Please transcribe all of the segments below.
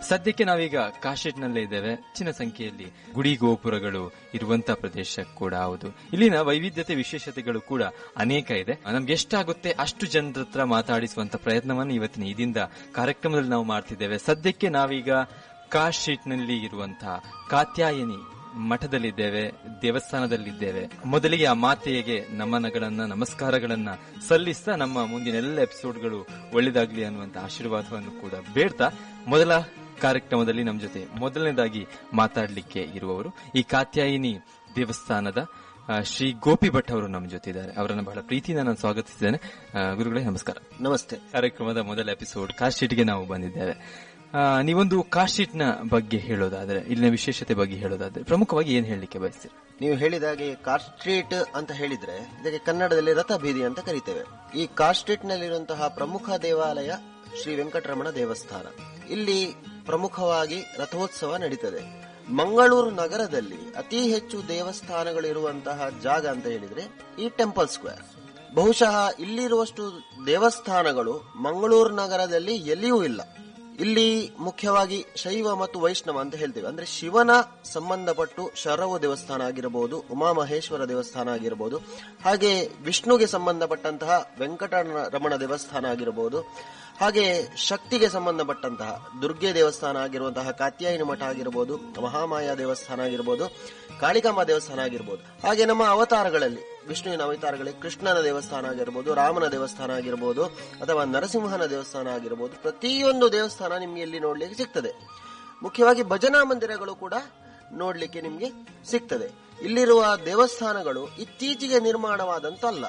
ಸದ್ಯಕ್ಕೆ ನಾವೀಗ ಕಾಶೆಟ್ನಲ್ಲೇ ಇದ್ದೇವೆ. ಹೆಚ್ಚಿನ ಸಂಖ್ಯೆಯಲ್ಲಿ ಗುಡಿ ಗೋಪುರಗಳು ಇರುವಂತಹ ಪ್ರದೇಶ ಕೂಡ ಹೌದು. ಇಲ್ಲಿನ ವೈವಿಧ್ಯತೆ ವಿಶೇಷತೆಗಳು ಕೂಡ ಅನೇಕ ಇದೆ. ನಮ್ಗೆ ಎಷ್ಟಾಗುತ್ತೆ ಅಷ್ಟು ಜನರ ಹತ್ರ ಮಾತಾಡಿಸುವಂತ ಪ್ರಯತ್ನವನ್ನು ಇವತ್ತಿನ ಇದರಿಂದ ಕಾರ್ಯಕ್ರಮದಲ್ಲಿ ನಾವು ಮಾಡ್ತಿದ್ದೇವೆ. ಸದ್ಯಕ್ಕೆ ನಾವೀಗ ಕಾಶೆಟ್ನಲ್ಲಿ ಇರುವಂತಹ ಕಾತ್ಯಾಯನಿ ಮಠದಲ್ಲಿದ್ದೇವೆ, ದೇವಸ್ಥಾನದಲ್ಲಿದ್ದೇವೆ. ಮೊದಲಿಗೆ ಆ ಮಾತೆಗೆ ನಮನಗಳನ್ನ, ನಮಸ್ಕಾರಗಳನ್ನ ಸಲ್ಲಿಸ್ತಾ ನಮ್ಮ ಮುಂದಿನ ಎಲ್ಲ ಎಪಿಸೋಡ್ಗಳು ಒಳ್ಳೆದಾಗ್ಲಿ ಅನ್ನುವಂತ ಆಶೀರ್ವಾದವನ್ನು ಕೂಡ ಬೇಡ್ತಾ ಮೊದಲ ಕಾರ್ಯಕ್ರಮದಲ್ಲಿ ನಮ್ಮ ಜೊತೆ ಮೊದಲನೇದಾಗಿ ಮಾತಾಡ್ಲಿಕ್ಕೆ ಇರುವವರು ಈ ಕಾತ್ಯಾಯಿನಿ ದೇವಸ್ಥಾನದ ಶ್ರೀ ಗೋಪಿ ಭಟ್ ಅವರು ನಮ್ಮ ಜೊತೆ ಇದ್ದಾರೆ. ಅವರನ್ನು ಬಹಳ ಪ್ರೀತಿಯಿಂದ ನಾನು ಸ್ವಾಗತಿಸಿದ್ದೇನೆ. ಗುರುಗಳೇ ನಮಸ್ಕಾರ. ನಮಸ್ತೆ. ಕಾರ್ಯಕ್ರಮದ ಮೊದಲ ಎಪಿಸೋಡ್ ಕಾಶೆಟ್ಗೆ ನಾವು ಬಂದಿದ್ದೇವೆ. ನೀವೊಂದು ಕಾಶೆಟ್ನ ಬಗ್ಗೆ ಹೇಳೋದಾದ್ರೆ, ಇಲ್ಲಿನ ವಿಶೇಷತೆ ಬಗ್ಗೆ ಹೇಳೋದಾದ್ರೆ ಪ್ರಮುಖವಾಗಿ ಏನ್ ಹೇಳಲಿಕ್ಕೆ ಬಯಸ್ತೀರಿ? ನೀವು ಹೇಳಿದಾಗೆ ಕಾರ್ ಸ್ಟ್ರೀಟ್ ಅಂತ ಹೇಳಿದ್ರೆ ಇದಕ್ಕೆ ಕನ್ನಡದಲ್ಲಿ ರಥ ಬೀದಿ ಅಂತ ಕರೀತೇವೆ. ಈ ಕಾರ್ ಸ್ಟ್ರೀಟ್ ನಲ್ಲಿರುವಂತಹ ಪ್ರಮುಖ ದೇವಾಲಯ ಶ್ರೀ ವೆಂಕಟರಮಣ ದೇವಸ್ಥಾನ. ಇಲ್ಲಿ ಪ್ರಮುಖವಾಗಿ ರಥೋತ್ಸವ ನಡೀತದೆ. ಮಂಗಳೂರು ನಗರದಲ್ಲಿ ಅತಿ ಹೆಚ್ಚು ದೇವಸ್ಥಾನಗಳು ಇರುವಂತಹ ಜಾಗ ಅಂತ ಹೇಳಿದ್ರೆ ಈ ಟೆಂಪಲ್ ಸ್ಕ್ವೇರ್. ಬಹುಶಃ ಇಲ್ಲಿರುವಷ್ಟು ದೇವಸ್ಥಾನಗಳು ಮಂಗಳೂರು ನಗರದಲ್ಲಿ ಎಲ್ಲಿಯೂ ಇಲ್ಲ. ಇಲ್ಲಿ ಮುಖ್ಯವಾಗಿ ಶೈವ ಮತ್ತು ವೈಷ್ಣವ ಅಂತ ಹೇಳ್ತೇವೆ. ಅಂದ್ರೆ ಶಿವನ ಸಂಬಂಧಪಟ್ಟು ಶರವು ದೇವಸ್ಥಾನ ಆಗಿರಬಹುದು, ಉಮಾಮಹೇಶ್ವರ ದೇವಸ್ಥಾನ ಆಗಿರಬಹುದು, ಹಾಗೆ ವಿಷ್ಣುಗೆ ಸಂಬಂಧಪಟ್ಟಂತಹ ವೆಂಕಟರಮಣ ದೇವಸ್ಥಾನ ಆಗಿರಬಹುದು, ಹಾಗೆ ಶಕ್ತಿಗೆ ಸಂಬಂಧಪಟ್ಟಂತಹ ದುರ್ಗೆ ದೇವಸ್ಥಾನ ಆಗಿರುವಂತಹ ಕಾತ್ಯಾಯಿನಿ ಮಠ ಆಗಿರಬಹುದು, ಮಹಾಮಾಯಾ ದೇವಸ್ಥಾನ ಆಗಿರಬಹುದು, ಕಾಳಿಕಾಂಬಾ ದೇವಸ್ಥಾನ ಆಗಿರಬಹುದು. ಹಾಗೆ ನಮ್ಮ ಅವತಾರಗಳಲ್ಲಿ ವಿಷ್ಣುವಿನ ಅವತಾರಗಳಲ್ಲಿ ಕೃಷ್ಣನ ದೇವಸ್ಥಾನ ಆಗಿರಬಹುದು, ರಾಮನ ದೇವಸ್ಥಾನ ಆಗಿರಬಹುದು, ಅಥವಾ ನರಸಿಂಹನ ದೇವಸ್ಥಾನ ಆಗಿರಬಹುದು. ಪ್ರತಿಯೊಂದು ದೇವಸ್ಥಾನ ನಿಮ್ಗೆ ಇಲ್ಲಿ ನೋಡ್ಲಿಕ್ಕೆ ಸಿಗ್ತದೆ. ಮುಖ್ಯವಾಗಿ ಭಜನಾ ಮಂದಿರಗಳು ಕೂಡ ನೋಡ್ಲಿಕ್ಕೆ ನಿಮ್ಗೆ ಸಿಗ್ತದೆ. ಇಲ್ಲಿರುವ ದೇವಸ್ಥಾನಗಳು ಇತ್ತೀಚೆಗೆ ನಿರ್ಮಾಣವಾದಂತಲ್ಲ.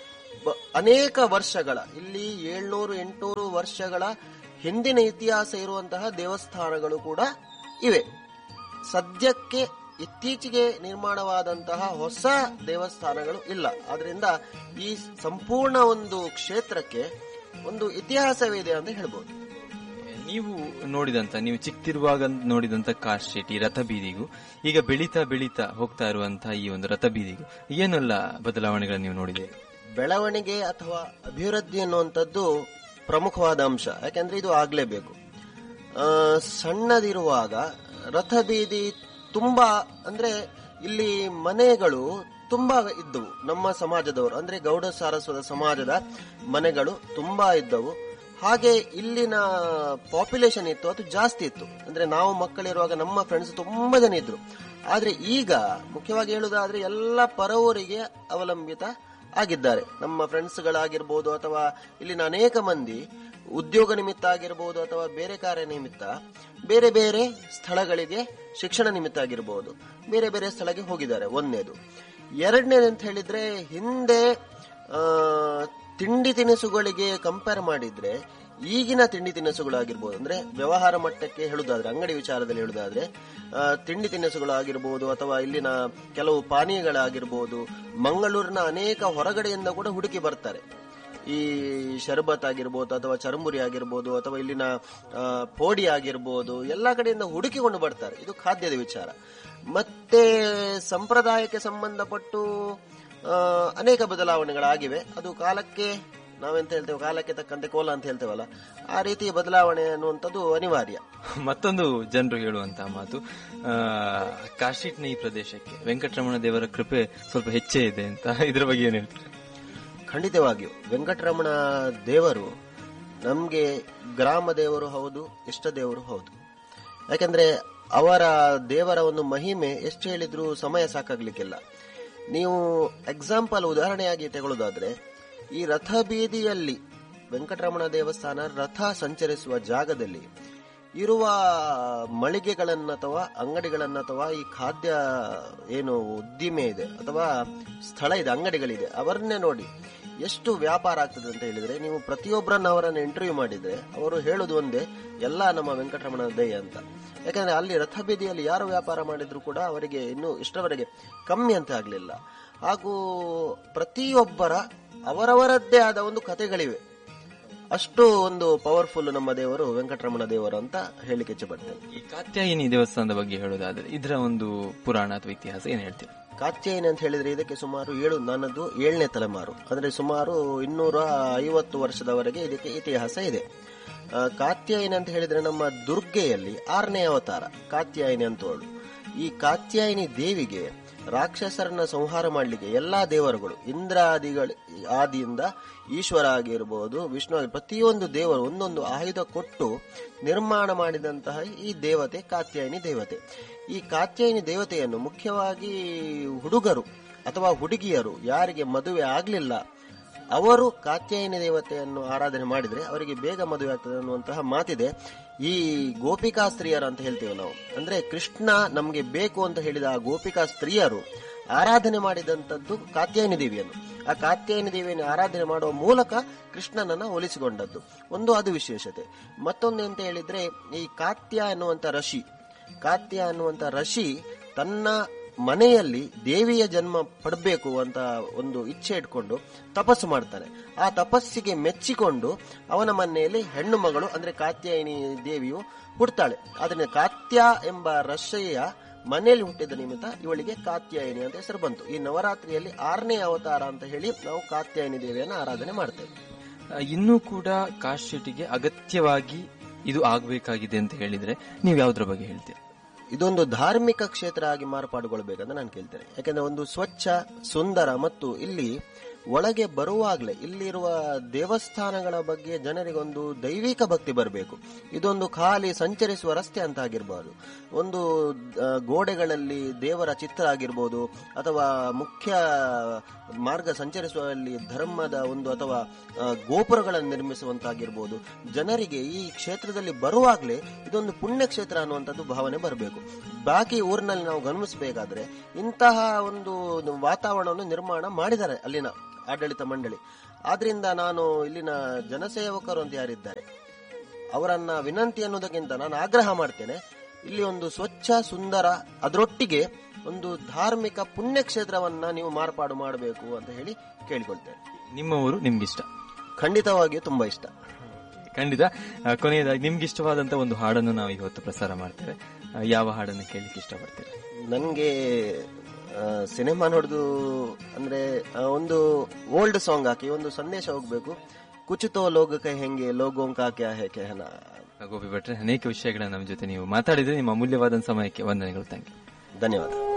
ಅನೇಕ ವರ್ಷಗಳ, ಇಲ್ಲಿ 700-800 ವರ್ಷಗಳ ಹಿಂದಿನ ಇತಿಹಾಸ ಇರುವಂತಹ ದೇವಸ್ಥಾನಗಳು ಕೂಡ ಇವೆ. ಸದ್ಯಕ್ಕೆ ಇತ್ತೀಚೆಗೆ ನಿರ್ಮಾಣವಾದಂತಹ ಹೊಸ ದೇವಸ್ಥಾನಗಳು ಇಲ್ಲ. ಆದ್ರಿಂದ ಈ ಸಂಪೂರ್ಣ ಒಂದು ಕ್ಷೇತ್ರಕ್ಕೆ ಒಂದು ಇತಿಹಾಸವಿದೆ ಅಂತ ಹೇಳ್ಬೋದು. ನೀವು ಚಿಕ್ತಿರುವಾಗ ನೋಡಿದಂತ ಕಾಶೆಟ್ ಈ ರಥ ಬೀದಿಗೂ ಈಗ ಬೆಳೀತಾ ಹೋಗ್ತಾ ಇರುವಂತಹ ಈ ಒಂದು ರಥ ಬೀದಿಗೂ ಏನೆಲ್ಲ ಬದಲಾವಣೆಗಳನ್ನು ನೀವು ನೋಡಿದೆ? ಬೆಳವಣಿಗೆ ಅಥವಾ ಅಭಿವೃದ್ಧಿ ಅನ್ನುವಂಥದ್ದು ಪ್ರಮುಖವಾದ ಅಂಶ. ಯಾಕೆಂದ್ರೆ ಇದು ಆಗ್ಲೇಬೇಕು. ಸಣ್ಣದಿರುವಾಗ ರಥ ಬೀದಿ ತುಂಬಾ, ಅಂದ್ರೆ ಇಲ್ಲಿ ಮನೆಗಳು ತುಂಬಾ ಇದ್ದವು. ನಮ್ಮ ಸಮಾಜದವರು ಅಂದ್ರೆ ಗೌಡ ಸಾರಸ್ವತ ಸಮಾಜದ ಮನೆಗಳು ತುಂಬಾ ಇದ್ದವು. ಹಾಗೆ ಇಲ್ಲಿನ ಪಾಪ್ಯುಲೇಷನ್ ಇತ್ತು, ಅದು ಜಾಸ್ತಿ ಇತ್ತು. ಅಂದ್ರೆ ನಾವು ಮಕ್ಕಳಿರುವಾಗ ನಮ್ಮ ಫ್ರೆಂಡ್ಸ್ ತುಂಬಾ ಜನ ಇದ್ರು. ಆದ್ರೆ ಈಗ ಮುಖ್ಯವಾಗಿ ಹೇಳುವುದಾದ್ರೆ ಎಲ್ಲ ಪರವೂರಿಗೆ ಅವಲಂಬಿತ ಆಗಿದ್ದಾರೆ. ನಮ್ಮ ಫ್ರೆಂಡ್ಸ್ಗಳಾಗಿರ್ಬೋದು ಅಥವಾ ಇಲ್ಲಿನ ಅನೇಕ ಮಂದಿ ಉದ್ಯೋಗ ನಿಮಿತ್ತ ಆಗಿರಬಹುದು ಅಥವಾ ಬೇರೆ ಕಾರ್ಯ ನಿಮಿತ್ತ ಬೇರೆ ಬೇರೆ ಸ್ಥಳಗಳಿಗೆ, ಶಿಕ್ಷಣ ನಿಮಿತ್ತ ಆಗಿರಬಹುದು, ಬೇರೆ ಬೇರೆ ಸ್ಥಳಕ್ಕೆ ಹೋಗಿದ್ದಾರೆ. ಒಂದನೇದು. ಎರಡನೇದು ಅಂತ ಹೇಳಿದ್ರೆ, ಹಿಂದೆ ತಿಂಡಿ ತಿನಿಸುಗಳಿಗೆ ಕಂಪೇರ್ ಮಾಡಿದ್ರೆ ಈಗಿನ ತಿಂಡಿ ತಿನಿಸುಗಳಾಗಿರ್ಬೋದು, ಅಂದ್ರೆ ವ್ಯವಹಾರ ಮಟ್ಟಕ್ಕೆ ಹೇಳುದಾದ್ರೆ, ಅಂಗಡಿ ವಿಚಾರದಲ್ಲಿ ಹೇಳುದಾದ್ರೆ, ತಿಂಡಿ ತಿನಿಸುಗಳಾಗಿರ್ಬೋದು ಅಥವಾ ಇಲ್ಲಿನ ಕೆಲವು ಪಾನೀಯಗಳಾಗಿರ್ಬೋದು, ಮಂಗಳೂರಿನ ಅನೇಕ ಹೊರಗಡೆಯಿಂದ ಕೂಡ ಹುಡುಕಿ ಬರ್ತಾರೆ. ಈ ಶರ್ಬತ್ ಆಗಿರ್ಬೋದು ಅಥವಾ ಚರಂಬುರಿ ಆಗಿರ್ಬೋದು ಅಥವಾ ಇಲ್ಲಿನ ಪೋಡಿ ಆಗಿರ್ಬೋದು, ಎಲ್ಲಾ ಕಡೆಯಿಂದ ಹುಡುಕಿಕೊಂಡು ಬರ್ತಾರೆ. ಇದು ಖಾದ್ಯದ ವಿಚಾರ. ಮತ್ತೆ ಸಂಪ್ರದಾಯಕ್ಕೆ ಸಂಬಂಧಪಟ್ಟು ಅನೇಕ ಬದಲಾವಣೆಗಳಾಗಿವೆ. ಅದು ಕಾಲಕ್ಕೆ, ನಾವೆಂತ ಹೇಳ್ತೇವೆ, ಕಾಲಕ್ಕೆ ತಕ್ಕಂತೆ ಕೋಲ ಅಂತ ಹೇಳ್ತೇವಲ್ಲ, ಆ ರೀತಿಯ ಬದಲಾವಣೆ ಅನ್ನುವಂಥದ್ದು ಅನಿವಾರ್ಯ. ಮತ್ತೊಂದು ಜನರು ಹೇಳುವಂತಹ ಮಾತು, ಕಾಶೆಟ್ನ ಈ ಪ್ರದೇಶಕ್ಕೆ ವೆಂಕಟರಮಣ ದೇವರ ಕೃಪೆ ಸ್ವಲ್ಪ ಹೆಚ್ಚೇ ಇದೆ ಅಂತ. ಇದ್ರ ಬಗ್ಗೆ ಏನ್ ಹೇಳ್ತಾರೆ? ಖಂಡಿತವಾಗಿಯೂ ವೆಂಕಟರಮಣ ದೇವರು ನಮ್ಗೆ ಗ್ರಾಮ ದೇವರು ಹೌದು, ಇಷ್ಟ ದೇವರು ಹೌದು. ಯಾಕಂದ್ರೆ ಅವರ ದೇವರ ಒಂದು ಮಹಿಮೆ ಎಷ್ಟು ಹೇಳಿದ್ರೂ ಸಮಯ ಸಾಕಾಗ್ಲಿಕ್ಕಿಲ್ಲ. ನೀವು ಎಕ್ಸಾಂಪಲ್, ಉದಾಹರಣೆಯಾಗಿ ತಗೊಳ್ಳೋದಾದ್ರೆ, ಈ ರಥ ಬೀದಿಯಲ್ಲಿ ವೆಂಕಟರಮಣ ದೇವಸ್ಥಾನ ರಥ ಸಂಚರಿಸುವ ಜಾಗದಲ್ಲಿ ಇರುವ ಮಳಿಗೆಗಳನ್ನ ಅಥವಾ ಅಂಗಡಿಗಳನ್ನ ಅಥವಾ ಈ ಖಾದ್ಯ ಏನು ಉದ್ದಿಮೆ ಇದೆ ಅಥವಾ ಸ್ಥಳ ಇದೆ, ಅಂಗಡಿಗಳಿದೆ, ಅವರನ್ನೇ ನೋಡಿ ಎಷ್ಟು ವ್ಯಾಪಾರ ಆಗ್ತದೆ ಅಂತ ಹೇಳಿದ್ರೆ, ನೀವು ಪ್ರತಿಯೊಬ್ಬರನ್ನ ಅವರನ್ನು ಇಂಟರ್ವ್ಯೂ ಮಾಡಿದ್ರೆ ಅವರು ಹೇಳುದು ಒಂದೇ, ಎಲ್ಲ ನಮ್ಮ ವೆಂಕಟರಮಣ ದಯ ಅಂತ. ಯಾಕಂದ್ರೆ ಅಲ್ಲಿ ರಥ ಬೀದಿಯಲ್ಲಿ ಯಾರು ವ್ಯಾಪಾರ ಮಾಡಿದ್ರು ಕೂಡ ಅವರಿಗೆ ಇನ್ನೂ ಇಷ್ಟರವರೆಗೆ ಕಮ್ಮಿ ಅಂತ ಆಗ್ಲಿಲ್ಲ. ಹಾಗೂ ಪ್ರತಿಯೊಬ್ಬರ ಅವರವರದ್ದೇ ಆದ ಒಂದು ಕಥೆಗಳಿವೆ. ಅಷ್ಟು ಒಂದು ಪವರ್ಫುಲ್ ನಮ್ಮ ದೇವರು ವೆಂಕಟರಮಣ ದೇವರು ಅಂತ ಹೇಳಿಕೆ ಇಚ್ಛೆಪಡ್ತೇನೆ. ಈ ಕಾತ್ಯಾಯಿನಿ ದೇವಸ್ಥಾನದ ಬಗ್ಗೆ ಹೇಳೋದಾದ್ರೆ ಇದರ ಒಂದು ಪುರಾಣ ಅಥವಾ ಇತಿಹಾಸ ಏನ್ ಹೇಳ್ತೀರಾ? ಕಾತ್ಯಾಯಿನಿ ಅಂತ ಹೇಳಿದ್ರೆ ಇದಕ್ಕೆ ಸುಮಾರು ನನ್ನದು 7ನೇ ತಲೆಮಾರು, ಅಂದ್ರೆ ಸುಮಾರು 250 ವರ್ಷದವರೆಗೆ ಇದಕ್ಕೆ ಇತಿಹಾಸ ಇದೆ. ಕಾತ್ಯಾಯಿನಿ ಅಂತ ಹೇಳಿದ್ರೆ ನಮ್ಮ ದುರ್ಗೆಯಲ್ಲಿ 6ನೇ ಅವತಾರ ಕಾತ್ಯಾಯಿನಿ ಅಂತೋಳು. ಈ ಕಾತ್ಯಾಯಿನಿ ದೇವಿಗೆ ರಾಕ್ಷಸರನ್ನ ಸಂಹಾರ ಮಾಡಲಿಕ್ಕೆ ಎಲ್ಲಾ ದೇವರುಗಳು ಆದಿಯಿಂದ ಈಶ್ವರ ಆಗಿರ್ಬೋದು, ವಿಷ್ಣು ಆಗಿ ಪ್ರತಿಯೊಂದು ದೇವರು ಒಂದೊಂದು ಆಯುಧ ಕೊಟ್ಟು ನಿರ್ಮಾಣ ಮಾಡಿದಂತಹ ಈ ದೇವತೆ ಕಾತ್ಯಾಯಿನಿ ದೇವತೆ. ಈ ಕಾತ್ಯಾಯಿನಿ ದೇವತೆಯನ್ನು ಮುಖ್ಯವಾಗಿ ಹುಡುಗರು ಅಥವಾ ಹುಡುಗಿಯರು ಯಾರಿಗೆ ಮದುವೆ ಆಗ್ಲಿಲ್ಲ ಅವರು ಕಾತ್ಯಾಯಿನಿ ದೇವತೆಯನ್ನು ಆರಾಧನೆ ಮಾಡಿದ್ರೆ ಅವರಿಗೆ ಬೇಗ ಮದುವೆ ಆಗ್ತದೆ ಅನ್ನುವಂತಹ ಮಾತಿದೆ. ಈ ಗೋಪಿಕಾ ಸ್ತ್ರೀಯರು ಅಂತ ಹೇಳ್ತೇವೆ ನಾವು, ಅಂದ್ರೆ ಕೃಷ್ಣ ನಮ್ಗೆ ಬೇಕು ಅಂತ ಹೇಳಿದ ಆ ಗೋಪಿಕಾ ಸ್ತ್ರೀಯರು ಆರಾಧನೆ ಮಾಡಿದಂಥದ್ದು ಕಾತ್ಯಾಯಿನಿ ದೇವಿಯನ್ನು. ಆ ಕಾತ್ಯಾಯಿನಿ ದೇವಿಯನ್ನು ಆರಾಧನೆ ಮಾಡುವ ಮೂಲಕ ಕೃಷ್ಣನನ್ನ ಒಲಿಸಿಕೊಂಡದ್ದು ಒಂದು ಅದು ವಿಶೇಷತೆ. ಮತ್ತೊಂದು ಅಂತ ಹೇಳಿದ್ರೆ ಈ ಕಾತ್ಯ ಅನ್ನುವಂತ ಋಷಿ ತನ್ನ ಮನೆಯಲ್ಲಿ ದೇವಿಯ ಜನ್ಮ ಪಡಬೇಕು ಅಂತ ಒಂದು ಇಚ್ಛೆ ಇಟ್ಕೊಂಡು ತಪಸ್ಸು ಮಾಡ್ತಾನೆ. ಆ ತಪಸ್ಸಿಗೆ ಮೆಚ್ಚಿಕೊಂಡು ಅವನ ಮನೆಯಲ್ಲಿ ಹೆಣ್ಣು ಮಗಳು ಅಂದ್ರೆ ಕಾತ್ಯಾಯಿನಿ ದೇವಿಯು ಹುಡ್ತಾಳೆ. ಅದನ್ನ ಕಾತ್ಯ ಎಂಬ ಋಷಿಯ ಮನೆಯಲ್ಲಿ ಹುಟ್ಟಿದ ನಿಮಿತ್ತ ಇವಳಿಗೆ ಕಾತ್ಯಾಯಿನಿ ಅಂತ ಹೆಸರು ಬಂತು. ಈ ನವರಾತ್ರಿಯಲ್ಲಿ 6ನೇ ಅವತಾರ ಅಂತ ಹೇಳಿ ನಾವು ಕಾತ್ಯಾಯಿನಿ ದೇವಿಯನ್ನು ಆರಾಧನೆ ಮಾಡ್ತೇವೆ. ಇನ್ನೂ ಕೂಡ ಕಾಶೆಟ್ಟಿಗೆ ಅಗತ್ಯವಾಗಿ ಇದು ಆಗಬೇಕಾಗಿದೆ ಅಂತ ಹೇಳಿದ್ರೆ ನೀವು ಯಾವುದ್ರ ಬಗ್ಗೆ ಹೇಳ್ತೀರಿ? ಇದೊಂದು ಧಾರ್ಮಿಕ ಕ್ಷೇತ್ರ ಆಗಿ ಮಾರ್ಪಾಡುಗೊಳ್ಬೇಕಂತ ನಾನು ಕೇಳ್ತೇನೆ. ಯಾಕಂದ್ರೆ ಒಂದು ಸ್ವಚ್ಛ, ಸುಂದರ ಮತ್ತು ಇಲ್ಲಿ ಒಳಗೆ ಬರುವಾಗಲೇ ಇಲ್ಲಿರುವ ದೇವಸ್ಥಾನಗಳ ಬಗ್ಗೆ ಜನರಿಗೊಂದು ದೈವಿಕ ಭಕ್ತಿ ಬರಬೇಕು. ಇದೊಂದು ಖಾಲಿ ಸಂಚರಿಸುವ ರಸ್ತೆ ಅಂತ ಆಗಿರಬಾರದು. ಒಂದು ಗೋಡೆಗಳಲ್ಲಿ ದೇವರ ಚಿತ್ರ ಆಗಿರ್ಬೋದು ಅಥವಾ ಮುಖ್ಯ ಮಾರ್ಗ ಸಂಚರಿಸುವಲ್ಲಿ ಧರ್ಮದ ಒಂದು ಅಥವಾ ಗೋಪುರಗಳನ್ನು ನಿರ್ಮಿಸುವಂತಾಗಿರ್ಬೋದು. ಜನರಿಗೆ ಈ ಕ್ಷೇತ್ರದಲ್ಲಿ ಬರುವಾಗಲೇ ಇದೊಂದು ಪುಣ್ಯ ಕ್ಷೇತ್ರ ಅನ್ನುವಂಥದ್ದು ಭಾವನೆ ಬರಬೇಕು. ಬಾಕಿ ಊರಿನಲ್ಲಿ ನಾವು ಗಮನಿಸಬೇಕಾದ್ರೆ ಇಂತಹ ಒಂದು ವಾತಾವರಣವನ್ನು ನಿರ್ಮಾಣ ಮಾಡಿದ್ದಾರೆ ಅಲ್ಲಿನ ಆಡಳಿತ ಮಂಡಳಿ. ಆದ್ರಿಂದ ನಾನು ಇಲ್ಲಿನ ಜನಸೇವಕರು ಅಂತ ಯಾರಿದ್ದಾರೆ ಅವರನ್ನ ವಿನಂತಿ ಅನ್ನೋದಕ್ಕಿಂತ ನಾನು ಆಗ್ರಹ ಮಾಡ್ತೇನೆ, ಇಲ್ಲಿ ಒಂದು ಸ್ವಚ್ಛ, ಸುಂದರ, ಅದರೊಟ್ಟಿಗೆ ಒಂದು ಧಾರ್ಮಿಕ ಪುಣ್ಯ ಕ್ಷೇತ್ರವನ್ನ ನೀವು ಮಾರ್ಪಾಡು ಮಾಡಬೇಕು ಅಂತ ಹೇಳಿ ಕೇಳಿಕೊಳ್ತೇನೆ. ನಿಮ್ಮ ಊರು ನಿಮ್ಗಿಷ್ಟ? ಖಂಡಿತವಾಗಿಯೂ ತುಂಬಾ ಇಷ್ಟ. ಖಂಡಿತ. ಕೊನೆಯದಾಗಿ ನಿಮ್ಗೆ ಇಷ್ಟವಾದಂತ ಒಂದು ಹಾಡನ್ನು ನಾವು ಇವತ್ತು ಪ್ರಸಾರ ಮಾಡ್ತೇವೆ. ಯಾವ ಹಾಡನ್ನು ಕೇಳಲಿಕ್ಕೆ ಇಷ್ಟಪಡ್ತೇವೆ? ನನ್ಗೆ ಸಿನಿಮಾ ನೋಡುದು ಅಂದ್ರೆ ಒಂದು ಓಲ್ಡ್ ಸಾಂಗ್ ಹಾಕಿ ಒಂದು ಸಂದೇಶ ಹೋಗ್ಬೇಕು. ಕುಚಿತೋ ಲೋಗಕ್ಕೆ ಹೆಂಗೆ ಲೋಗೋಂಕಾ ಕ್ಯಾ ಹೇ ಕೆಹನ. ಗೋಪಿ ಭಟ್ರೆ, ಅನೇಕ ವಿಷಯಗಳನ್ನ ನಮ್ಮ ಜೊತೆ ನೀವು ಮಾತಾಡಿದ್ರೆ ನಿಮ್ಮ ಅಮೂಲ್ಯವಾದ ಸಮಯಕ್ಕೆ ವಂದನೆಗಳು. Thank you. ಧನ್ಯವಾದ.